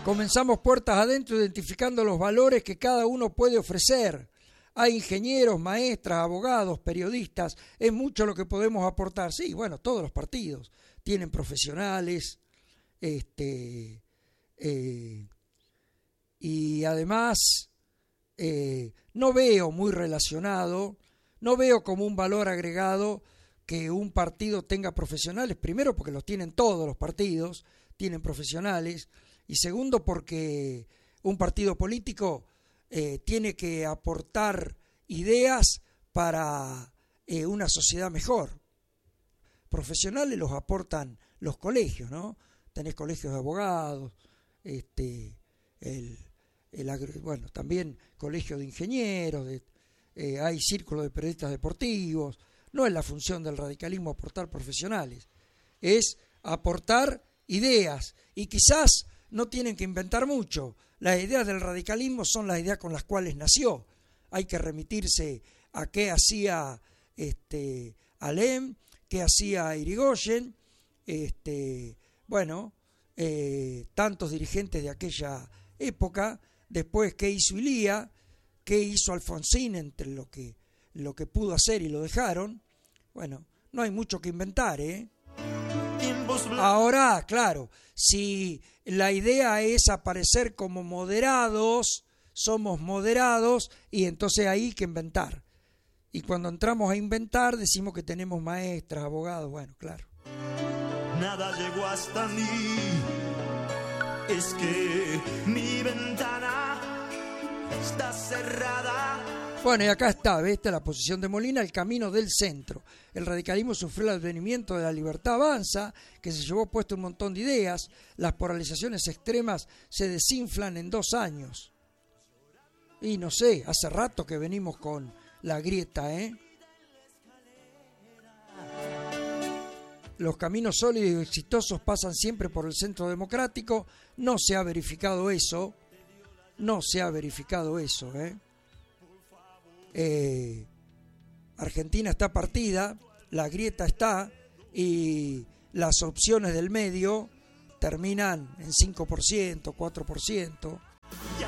Comenzamos puertas adentro identificando los valores que cada uno puede ofrecer. Hay ingenieros, maestras, abogados, periodistas, es mucho lo que podemos aportar. Sí, bueno, todos los partidos tienen profesionales, y además no veo muy relacionado, no veo como un valor agregado que un partido tenga profesionales, primero porque los tienen todos los partidos, tienen profesionales, y segundo porque un partido político tiene que aportar ideas para una sociedad mejor. Profesionales los aportan los colegios, ¿no? Tenés colegios de abogados, bueno, también colegios de ingenieros, hay círculos de periodistas deportivos. No es la función del radicalismo aportar profesionales, es aportar ideas, y quizás no tienen que inventar mucho. Las ideas del radicalismo son las ideas con las cuales nació. Hay que remitirse a qué hacía Alem, qué hacía Irigoyen, tantos dirigentes de aquella época, después qué hizo Ilía, qué hizo Alfonsín entre lo que pudo hacer y lo dejaron. Bueno, no hay mucho que inventar, ¿eh? Ahora, claro, si la idea es aparecer como moderados, somos moderados, y entonces hay que inventar. Y cuando entramos a inventar decimos que tenemos maestras, abogados, bueno, claro. Nada llegó hasta mí, es que mi ventana está cerrada. Bueno, y acá está, ¿ves? La posición de Molina, el camino del centro. El radicalismo sufrió el advenimiento de la Libertad Avanza, que se llevó puesto un montón de ideas. Las polarizaciones extremas se desinflan en 2 años. Y no sé, hace rato que venimos con la grieta, ¿eh? Los caminos sólidos y exitosos pasan siempre por el centro democrático. No se ha verificado eso. Argentina está partida, la grieta está, y las opciones del medio terminan en 5%, 4%.